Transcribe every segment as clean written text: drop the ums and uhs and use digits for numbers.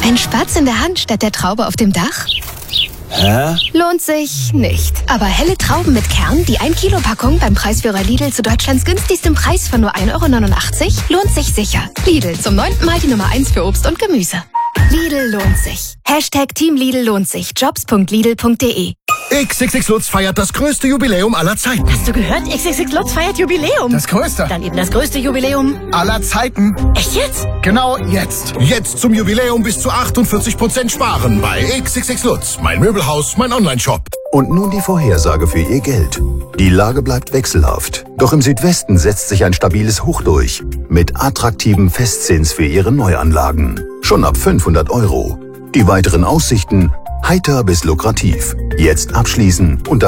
Ein Spatz in der Hand statt der Traube auf dem Dach? Hä? Lohnt sich nicht. Aber helle Trauben mit Kern, die 1 Kilo Packung beim Preisführer Lidl zu Deutschlands günstigstem Preis von nur 1,89 € lohnt sich sicher. Lidl, zum 9. Mal die Nummer 1 für Obst und Gemüse. Lidl lohnt sich. Team Lidl lohnt sich. Jobs.lidl.de. XXX Lutz feiert das größte Jubiläum aller Zeiten. Hast du gehört? XXX Lutz feiert Jubiläum. Das größte. Dann eben das größte Jubiläum aller Zeiten. Echt jetzt? Genau jetzt. Jetzt zum Jubiläum bis zu 48% sparen bei XXX Lutz. Mein Möbelhaus, mein Onlineshop. Und nun die Vorhersage für Ihr Geld. Die Lage bleibt wechselhaft. Doch im Südwesten setzt sich ein stabiles Hoch durch. Mit attraktivem Festzins für Ihre Neuanlagen. Schon ab 500 €. Die weiteren Aussichten: heiter bis lukrativ. Jetzt abschließen unter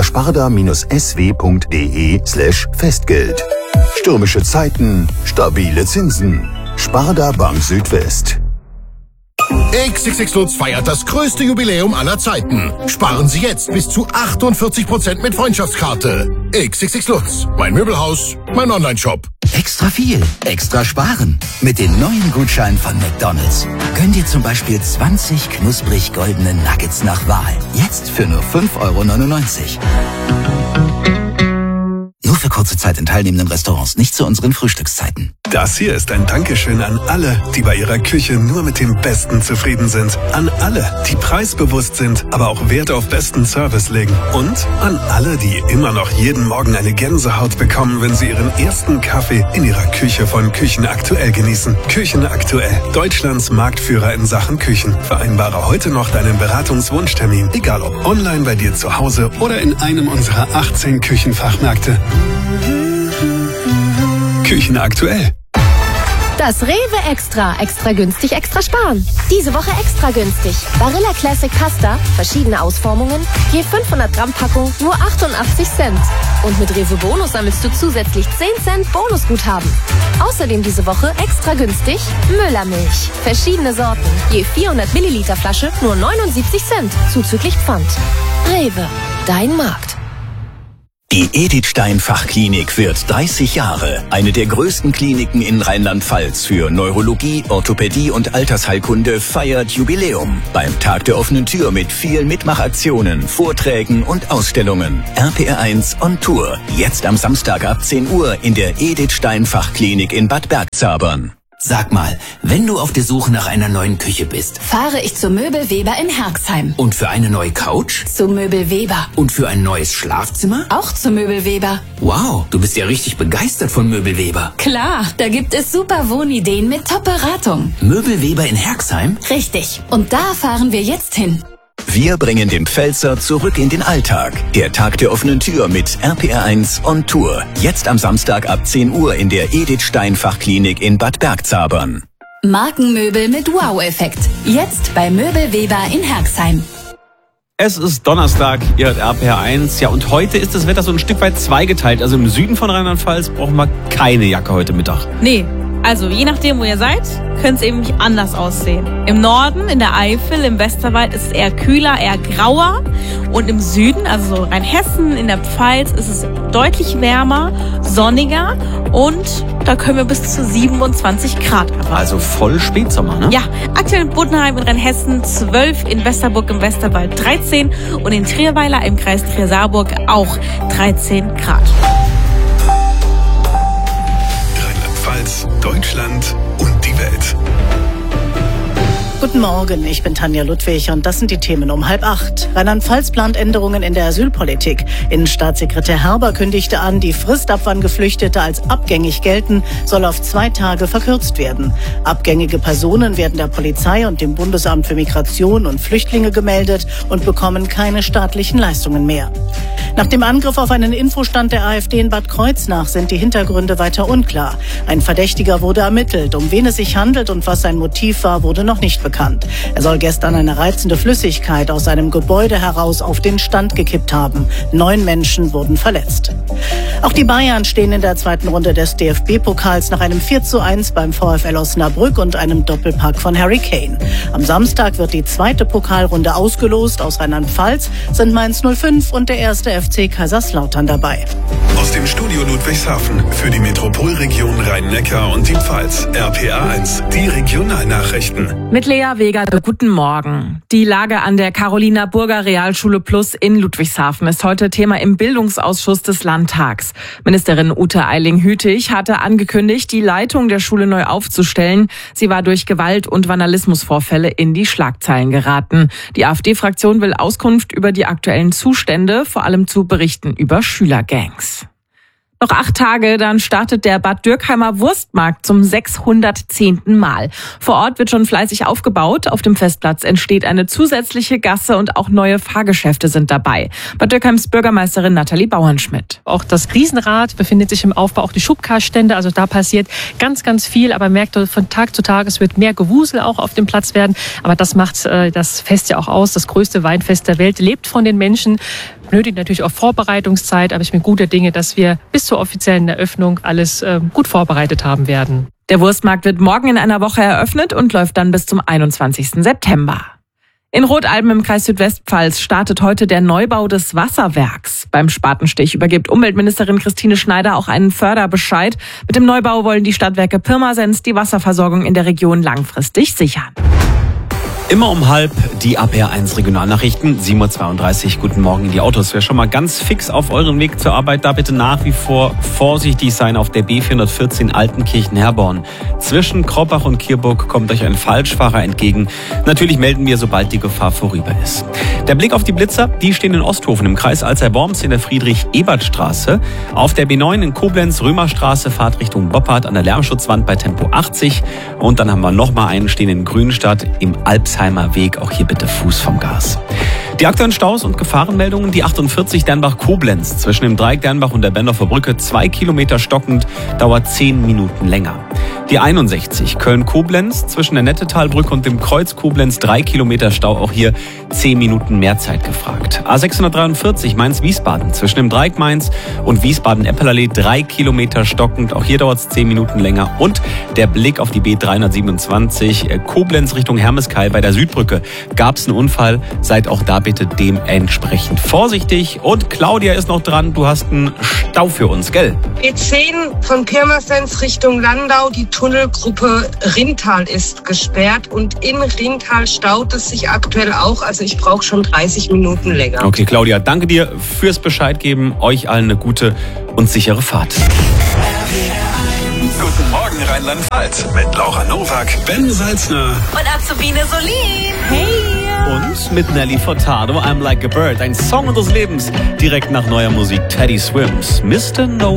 sparda-sw.de/Festgeld. Stürmische Zeiten, stabile Zinsen. Sparda Bank Südwest. XXX Lutz feiert das größte Jubiläum aller Zeiten. Sparen Sie jetzt bis zu 48% mit Freundschaftskarte. XXX Lutz, mein Möbelhaus, mein Onlineshop. Extra viel, extra sparen. Mit den neuen Gutscheinen von McDonald's. Gönn dir zum Beispiel 20 knusprig goldene Nuggets nach Wahl. Jetzt für nur 5,99 €. Nur für kurze Zeit in teilnehmenden Restaurants, nicht zu unseren Frühstückszeiten. Das hier ist ein Dankeschön an alle, die bei ihrer Küche nur mit dem Besten zufrieden sind. An alle, die preisbewusst sind, aber auch Wert auf besten Service legen. Und an alle, die immer noch jeden Morgen eine Gänsehaut bekommen, wenn sie ihren ersten Kaffee in ihrer Küche von Küchen Aktuell genießen. Küchen Aktuell, Deutschlands Marktführer in Sachen Küchen. Vereinbare heute noch deinen Beratungswunschtermin, egal ob online bei dir zu Hause oder in einem unserer 18 Küchenfachmärkte. Küchen Aktuell. Das Rewe Extra. Extra günstig, extra sparen. Diese Woche extra günstig. Barilla Classic Pasta, verschiedene Ausformungen, je 500 Gramm Packung, nur 88 Cent. Und mit Rewe Bonus sammelst du zusätzlich 10 Cent Bonusguthaben. Außerdem diese Woche extra günstig Müllermilch. Verschiedene Sorten, je 400 Milliliter Flasche, nur 79 Cent, zuzüglich Pfand. Rewe, dein Markt. Die Edith Stein Fachklinik wird 30 Jahre. Eine der größten Kliniken in Rheinland-Pfalz für Neurologie, Orthopädie und Altersheilkunde feiert Jubiläum. Beim Tag der offenen Tür mit vielen Mitmachaktionen, Vorträgen und Ausstellungen. RPR1 on Tour. Jetzt am Samstag ab 10 Uhr in der Edith Stein Fachklinik in Bad Bergzabern. Sag mal, wenn du auf der Suche nach einer neuen Küche bist, fahre ich zu Möbel Weber in Herxheim. Und für eine neue Couch? Zu Möbel Weber. Und für ein neues Schlafzimmer? Auch zu Möbel Weber. Wow, du bist ja richtig begeistert von Möbel Weber. Klar, da gibt es super Wohnideen mit Top-Beratung. Möbel Weber in Herxheim? Richtig. Und da fahren wir jetzt hin. Wir bringen den Pfälzer zurück in den Alltag. Der Tag der offenen Tür mit RPR1 on Tour. Jetzt am Samstag ab 10 Uhr in der Edith Stein Fachklinik in Bad Bergzabern. Markenmöbel mit Wow-Effekt. Jetzt bei Möbel Weber in Herxheim. Es ist Donnerstag, ihr hört RPR1. Ja, und heute ist das Wetter so ein Stück weit zweigeteilt. Also im Süden von Rheinland-Pfalz brauchen wir keine Jacke heute Mittag. Nee. Also je nachdem, wo ihr seid, könnte es eben anders aussehen. Im Norden, in der Eifel, im Westerwald ist es eher kühler, eher grauer. Und im Süden, also so Rheinhessen, in der Pfalz, ist es deutlich wärmer, sonniger. Und da können wir bis zu 27 Grad erwarten. Also voll Spätsommer, ne? Ja, aktuell in Buddenheim in Rheinhessen 12, in Westerburg im Westerwald 13 und in Trierweiler im Kreis Trier-Saarburg auch 13 Grad. Deutschland und die Welt. Guten Morgen, ich bin Tanja Ludwig und das sind die Themen um 7:30. Rheinland-Pfalz plant Änderungen in der Asylpolitik. Innenstaatssekretär Herber kündigte an, die Frist, ab wann Geflüchtete als abgängig gelten, soll auf 2 Tage verkürzt werden. Abgängige Personen werden der Polizei und dem Bundesamt für Migration und Flüchtlinge gemeldet und bekommen keine staatlichen Leistungen mehr. Nach dem Angriff auf einen Infostand der AfD in Bad Kreuznach sind die Hintergründe weiter unklar. Ein Verdächtiger wurde ermittelt. Um wen es sich handelt und was sein Motiv war, wurde noch nicht bekannt. Er soll gestern eine reizende Flüssigkeit aus einem Gebäude heraus auf den Stand gekippt haben. 9 Menschen wurden verletzt. Auch die Bayern stehen in der zweiten Runde des DFB-Pokals nach einem 4:1 beim VfL Osnabrück und einem Doppelpack von Harry Kane. Am Samstag wird die zweite Pokalrunde ausgelost. Aus Rheinland-Pfalz sind Mainz 05 und der erste FC Kaiserslautern dabei. Aus dem Studio Ludwigshafen für die Metropolregion Rhein-Neckar und die Pfalz. RPR1, die Regionalnachrichten. Mit Lea Claudia Wegert, guten Morgen. Die Lage an der Carolina Burger Realschule Plus in Ludwigshafen ist heute Thema im Bildungsausschuss des Landtags. Ministerin Ute Eiling-Hütig hatte angekündigt, die Leitung der Schule neu aufzustellen. Sie war durch Gewalt- und Vandalismusvorfälle in die Schlagzeilen geraten. Die AfD-Fraktion will Auskunft über die aktuellen Zustände, vor allem zu Berichten über Schülergangs. Noch 8 Tage, dann startet der Bad Dürkheimer Wurstmarkt zum 610. Mal. Vor Ort wird schon fleißig aufgebaut. Auf dem Festplatz entsteht eine zusätzliche Gasse und auch neue Fahrgeschäfte sind dabei. Bad Dürkheims Bürgermeisterin Nathalie Bauernschmidt. Auch das Riesenrad befindet sich im Aufbau, auch die Schubkarstände. Also da passiert ganz, ganz viel. Aber merkt von Tag zu Tag, es wird mehr Gewusel auch auf dem Platz werden. Aber das macht das Fest ja auch aus. Das größte Weinfest der Welt lebt von den Menschen. Nötigt natürlich auch Vorbereitungszeit, aber ich bin guter Dinge, dass wir bis zur offiziellen Eröffnung alles gut vorbereitet haben werden. Der Wurstmarkt wird morgen in einer Woche eröffnet und läuft dann bis zum 21. September. In Rotalben im Kreis Südwestpfalz startet heute der Neubau des Wasserwerks. Beim Spatenstich übergibt Umweltministerin Christine Schneider auch einen Förderbescheid. Mit dem Neubau wollen die Stadtwerke Pirmasens die Wasserversorgung in der Region langfristig sichern. Immer um 12:30 die APR1 Regionalnachrichten, 7:32 Uhr. Guten Morgen in die Autos. Wer schon mal ganz fix auf euren Weg zur Arbeit, da bitte nach wie vor vorsichtig sein auf der B414 Altenkirchen-Herborn. Zwischen Kroppach und Kierburg kommt euch ein Falschfahrer entgegen. Natürlich melden wir, sobald die Gefahr vorüber ist. Der Blick auf die Blitzer, die stehen in Osthofen im Kreis Alzey-Worms in der Friedrich-Ebert-Straße. Auf der B9 in Koblenz, Römerstraße, Fahrt Richtung Boppard an der Lärmschutzwand bei Tempo 80. Und dann haben wir nochmal einen stehen in Grünstadt im Alpsheimer Weg. Auch hier bitte Fuß vom Gas. Die aktuellen Staus und Gefahrenmeldungen, die 48 Dernbach-Koblenz zwischen dem Dreieck Dernbach und der Bendorfer Brücke 2 Kilometer stockend, dauert 10 Minuten länger. Die 61 Köln-Koblenz zwischen der Nettetalbrücke und dem Kreuz Koblenz 3 Kilometer Stau, auch hier 10 Minuten mehr Zeit gefragt. A643 Mainz-Wiesbaden zwischen dem Dreieck Mainz und Wiesbaden-Eppelallee 3 Kilometer stockend, auch hier dauert es 10 Minuten länger. Und der Blick auf die B327 Koblenz Richtung Hermeskeil bei der Südbrücke. Gab es einen Unfall, seid auch da bitte dementsprechend vorsichtig. Und Claudia ist noch dran, du hast einen Stau für uns, gell? B10 von Pirmasens Richtung Landau, die Tunnelgruppe Rintal ist gesperrt und in Rintal staut es sich aktuell auch, also ich brauche schon 30 Minuten länger. Okay, Claudia, danke dir fürs Bescheid geben. Euch allen eine gute und sichere Fahrt. Guten Morgen Rheinland-Pfalz mit Laura Nowak, Ben Salzner und Azubine Solin. Hey! Und mit Nelly Furtado, I'm Like a Bird, ein Song unseres Lebens, direkt nach neuer Musik Teddy Swims, Mr. No